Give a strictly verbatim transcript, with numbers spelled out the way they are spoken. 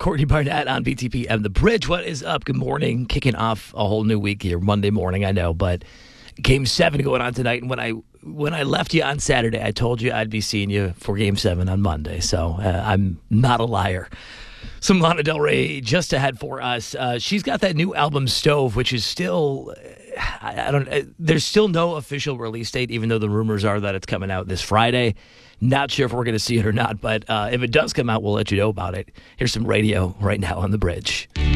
Courtney Barnett on B T P M The Bridge. What is up? Good morning. Kicking off a whole new week here, Monday morning, I know, but Game seven going on tonight. And when I when I left you on Saturday, I told you I'd be seeing you for Game seven on Monday. So uh, I'm not a liar. Some Lana Del Rey just ahead for us. Uh, she's got that new album, Stove, which is still, I, I don't, uh, there's still no official release date, even though the rumors are that it's coming out this Friday. Not sure if we're going to see it or not, but uh, if it does come out, we'll let you know about it. Here's some radio right now on The Bridge.